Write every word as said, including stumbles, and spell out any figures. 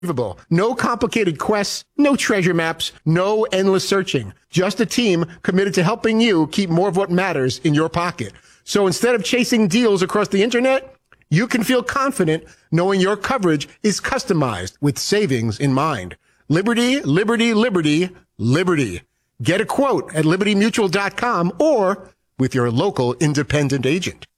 No complicated quests, no treasure maps, no endless searching. Just a team committed to helping you keep more of what matters in your pocket. So instead of chasing deals across the internet, you can feel confident knowing your coverage is customized with savings in mind. Liberty, Liberty, Liberty, Liberty. Get a quote at liberty mutual dot com or with your local independent agent.